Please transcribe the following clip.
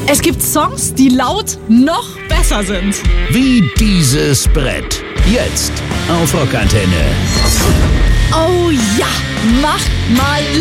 Es gibt Songs, die laut noch besser sind. Wie dieses Brett. Jetzt auf Rockantenne. Oh ja, mach mal